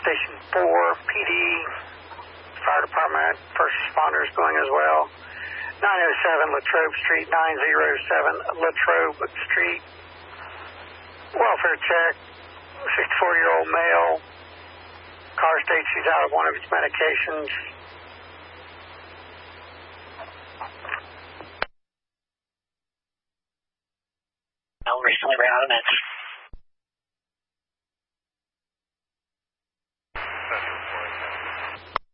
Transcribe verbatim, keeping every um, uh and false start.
Station four, P D, Fire Department, first responders going as well. nine oh seven Latrobe Street, nine oh seven Latrobe Street. Welfare check, sixty-four-year-old male. Car states he's out of one of his medications. I recently ran out of meds.